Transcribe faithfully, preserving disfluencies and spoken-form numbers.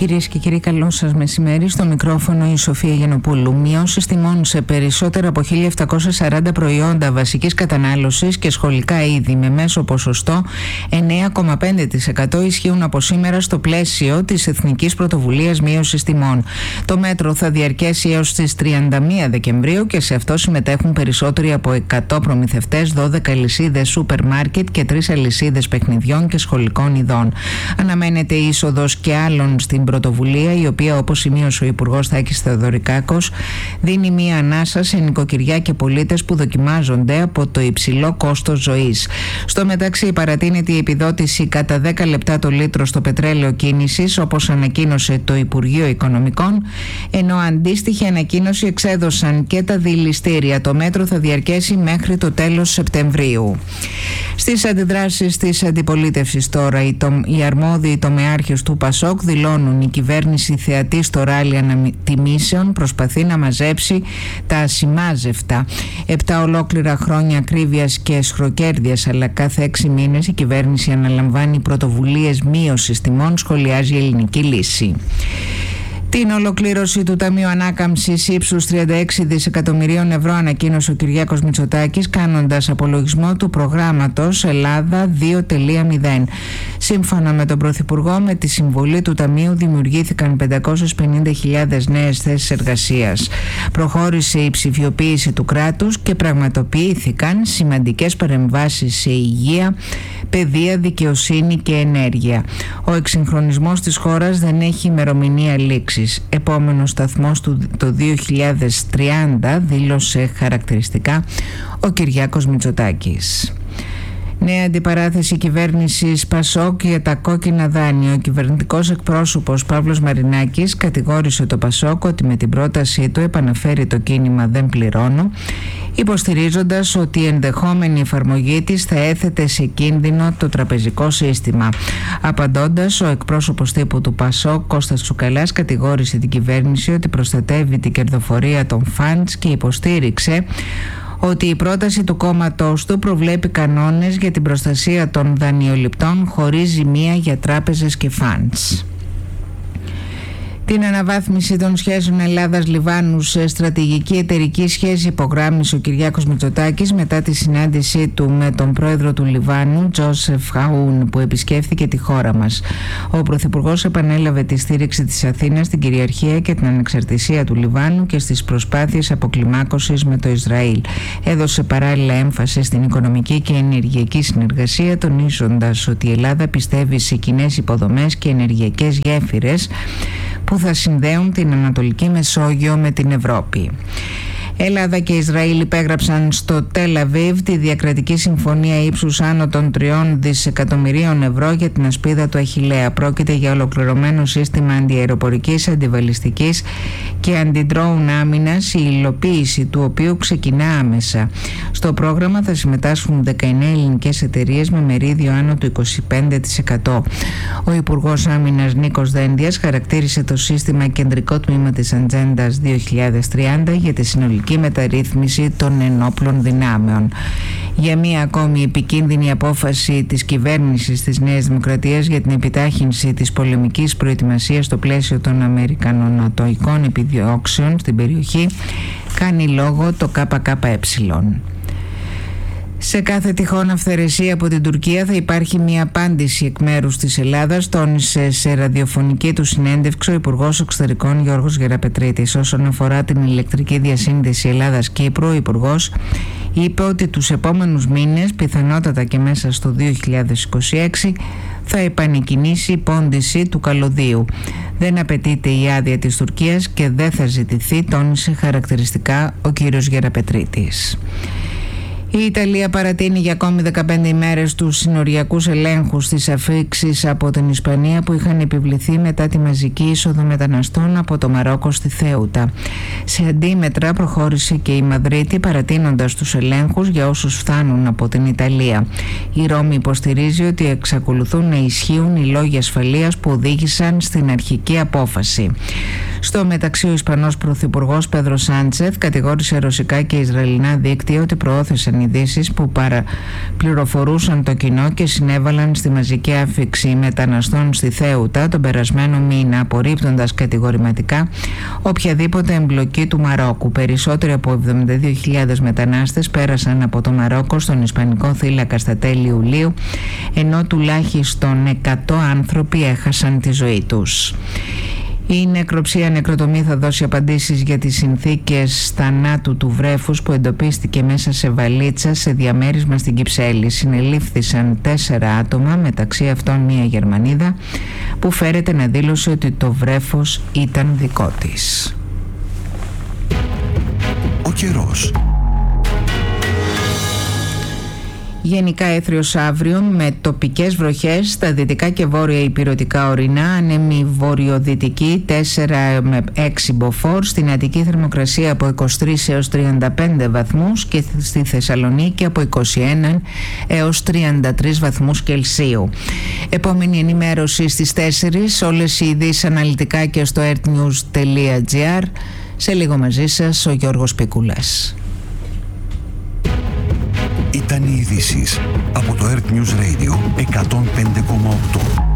Κυρίες και κύριοι, καλό σας μεσημέρι. Στο μικρόφωνο η Σοφία Γιαννοπούλου. Μειώσεις τιμών σε περισσότερα από χίλια επτακόσια σαράντα προϊόντα βασικής κατανάλωσης και σχολικά είδη με μέσο ποσοστό εννέα κόμμα πέντε τοις εκατό ισχύουν από σήμερα στο πλαίσιο της Εθνικής Πρωτοβουλίας Μείωσης Τιμών. Το μέτρο θα διαρκέσει έως τις τριάντα μία Δεκεμβρίου και σε αυτό συμμετέχουν περισσότεροι από εκατό προμηθευτές, δώδεκα αλυσίδες σούπερ μάρκετ και τρεις αλυσίδες παιχνιδιών και σχολικών ειδών. Αναμένεται η είσοδος και άλλων στην πρωτοβουλία, η οποία, όπως σημείωσε ο Υπουργός Τάκης Θεοδωρικάκος, δίνει μία ανάσα σε νοικοκυριά και πολίτες που δοκιμάζονται από το υψηλό κόστος ζωής. Στο μεταξύ, παρατείνεται η επιδότηση κατά δέκα λεπτά το λίτρο στο πετρέλαιο κίνησης, όπως ανακοίνωσε το Υπουργείο Οικονομικών, ενώ αντίστοιχη ανακοίνωση εξέδωσαν και τα δηληστήρια. Το μέτρο θα διαρκέσει μέχρι το τέλος Σεπτεμβρίου. Στις αντιδράσεις της αντιπολίτευσης τώρα, οι, το, οι αρμόδιοι τομεάρχες του Πασόκ δηλώνουν: η κυβέρνηση θεατή στο ράλι ανατιμήσεων προσπαθεί να μαζέψει τα ασημάζευτα. Επτά ολόκληρα χρόνια ακρίβειας και σχροκέρδειας, αλλά κάθε έξι μήνες η κυβέρνηση αναλαμβάνει πρωτοβουλίες μείωσης τιμών, σχολιάζει η Ελληνική Λύση. Την ολοκλήρωση του Ταμείου Ανάκαμψης ύψους τριάντα έξι δισεκατομμυρίων ευρώ ανακοίνωσε ο Κυριάκος Μητσοτάκης, κάνοντας απολογισμό του προγράμματος Ελλάδα δύο τελεία μηδέν. Σύμφωνα με τον Πρωθυπουργό, με τη συμβολή του Ταμείου δημιουργήθηκαν πεντακόσιες πενήντα χιλιάδες νέες θέσεις εργασίας. Προχώρησε η ψηφιοποίηση του κράτους και πραγματοποιήθηκαν σημαντικές παρεμβάσεις σε υγεία, παιδεία, δικαιοσύνη και ενέργεια. Ο εξυγχρονισμός της χώρας δεν έχει ημερομηνία λήξης. Επόμενος σταθμός του το δύο χιλιάδες τριάντα, δήλωσε χαρακτηριστικά ο Κυριάκος Μητσοτάκης. Νέα αντιπαράθεση κυβέρνησης Πασόκ για τα κόκκινα δάνεια. Ο κυβερνητικός εκπρόσωπος Παύλος Μαρινάκης κατηγόρησε το Πασόκ ότι με την πρότασή του επαναφέρει το κίνημα «Δεν πληρώνω», υποστηρίζοντας ότι η ενδεχόμενη εφαρμογή της θα έθετε σε κίνδυνο το τραπεζικό σύστημα. Απαντώντας, ο εκπρόσωπος τύπου του Πασόκ, Κώστας Τσουκαλάς, κατηγόρησε την κυβέρνηση ότι προστατεύει την κερδοφορία των φαντς και υποστήριξε ότι η πρόταση του κόμματος του προβλέπει κανόνες για την προστασία των δανειοληπτών χωρίς ζημία για τράπεζες και φαντς. Την αναβάθμιση των σχέσεων Ελλάδας-Λιβάνου σε στρατηγική εταιρική σχέση υπογράμμισε ο Κυριάκος Μητσοτάκης μετά τη συνάντησή του με τον πρόεδρο του Λιβάνου, Τζόσεφ Χαούν, που επισκέφθηκε τη χώρα μας. Ο Πρωθυπουργός επανέλαβε τη στήριξη της Αθήνας στην κυριαρχία και την ανεξαρτησία του Λιβάνου και στις προσπάθειες αποκλιμάκωσης με το Ισραήλ. Έδωσε παράλληλα έμφαση στην οικονομική και ενεργειακή συνεργασία, τονίζοντας ότι η Ελλάδα πιστεύει σε κοινές υποδομές και ενεργειακές γέφυρες που θα συνδέουν την Ανατολική Μεσόγειο με την Ευρώπη. Ελλάδα και Ισραήλ υπέγραψαν στο Τελ Αβίβ τη διακρατική συμφωνία ύψους άνω των τριών δισεκατομμυρίων ευρώ για την ασπίδα του Αχιλλέα. Πρόκειται για ολοκληρωμένο σύστημα αντιαεροπορικής, αντιβαλιστικής και αντιντρόουν άμυνας, η υλοποίηση του οποίου ξεκινά άμεσα. Στο πρόγραμμα θα συμμετάσχουν δεκαεννέα ελληνικές εταιρείες με μερίδιο άνω του είκοσι πέντε τοις εκατό. Ο Υπουργός Άμυνας Νίκος Δένδιας χαρακτήρισε το σύστημα κεντρικό τμήμα της Ατζέντας δύο χιλιάδες τριάντα για τη συνολική και μεταρρύθμιση των ενόπλων δυνάμεων. Για μία ακόμη επικίνδυνη απόφαση της κυβέρνησης της Νέας Δημοκρατίας για την επιτάχυνση της πολεμικής προετοιμασίας στο πλαίσιο των αμερικανονατοικών επιδιώξεων στην περιοχή κάνει λόγο το ΚΚΕ. Σε κάθε τυχόν αυθαιρεσία από την Τουρκία θα υπάρχει μια απάντηση εκ μέρους της Ελλάδας, τόνισε σε ραδιοφωνική του συνέντευξη ο Υπουργός Εξωτερικών Γιώργος Γεραπετρίτης. Όσον αφορά την ηλεκτρική διασύνδεση Ελλάδας-Κύπρου, ο Υπουργός είπε ότι τους επόμενους μήνες, πιθανότατα και μέσα στο δύο χιλιάδες είκοσι έξι, θα επανεκκινήσει η πόντιση του καλωδίου. Δεν απαιτείται η άδεια της Τουρκίας και δεν θα ζητηθεί, τόνισε χαρακτηριστικά ο κύριος Γεραπετρίτης. Η Ιταλία παρατείνει για ακόμη δεκαπέντε ημέρες τους συνοριακούς ελέγχους στις αφήξεις από την Ισπανία που είχαν επιβληθεί μετά τη μαζική είσοδο μεταναστών από το Μαρόκο στη Θέουτα. Σε αντίμετρα προχώρησε και η Μαδρίτη, παρατείνοντας τους ελέγχους για όσους φτάνουν από την Ιταλία. Η Ρώμη υποστηρίζει ότι εξακολουθούν να ισχύουν οι λόγοι ασφαλείας που οδήγησαν στην αρχική απόφαση. Στο μεταξύ, ο Ισπανός Πρωθυπουργός Πέδρο Σάντσεθ κατηγόρησε ρωσικά και ισραηλινά δίκτυα ότι προώθησαν ειδήσεις που παραπληροφορούσαν το κοινό και συνέβαλαν στη μαζική άφιξη μεταναστών στη Θέουτα τον περασμένο μήνα, απορρίπτοντας κατηγορηματικά οποιαδήποτε εμπλοκή του Μαρόκου. Περισσότεροι από εβδομήντα δύο χιλιάδες μετανάστες πέρασαν από το Μαρόκο στον Ισπανικό θύλακα στα τέλη Ιουλίου, ενώ τουλάχιστον εκατό άνθρωποι έχασαν τη ζωή τους. Η νεκροψία νεκροτομή θα δώσει απαντήσεις για τις συνθήκες θανάτου του βρέφους που εντοπίστηκε μέσα σε βαλίτσα σε διαμέρισμα στην Κυψέλη. Συνελήφθησαν τέσσερα άτομα, μεταξύ αυτών μία Γερμανίδα που φέρεται να δήλωσε ότι το βρέφος ήταν δικό της. Ο καιρός. Γενικά έθριος αύριο με τοπικές βροχές στα δυτικά και βόρεια ηπειρωτικά ορεινά, άνεμη βορειοδυτική τέσσερα με έξι μποφόρ, στην Αττική θερμοκρασία από είκοσι τρεις έως τριάντα πέντε βαθμούς και στη Θεσσαλονίκη από είκοσι ένα έως τριάντα τρεις βαθμούς Κελσίου. Επόμενη ενημέρωση στις τέσσερις, όλες οι ειδήσεις αναλυτικά και στο earthnews τελεία gr. Σε λίγο μαζί σας ο Γιώργος Πικούλας. Ήταν οι ειδήσεις από το Earth News Radio εκατόν πέντε κόμμα οκτώ.